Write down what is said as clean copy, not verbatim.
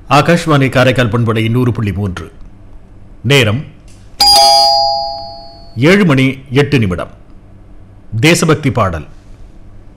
ஆகாஷ்வாணி காரைக்கால் பண்பலை 100.3. நேரம் 7 மணி 8 நிமிடம். தேசபக்தி பாடல்.